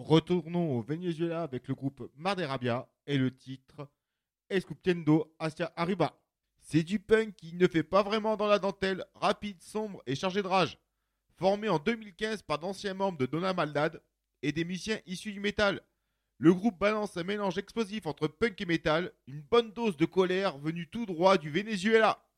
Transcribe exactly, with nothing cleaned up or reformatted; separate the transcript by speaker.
Speaker 1: Retournons au Venezuela avec le groupe Maderabia et le titre Escupiendo hacia arriba. C'est du punk qui ne fait pas vraiment dans la dentelle, rapide, sombre et chargé de rage. Formé en deux mille quinze par d'anciens membres de Dona Maldad et des musiciens issus du métal, le groupe balance un mélange explosif entre punk et métal, une bonne dose de colère venue tout droit du Venezuela.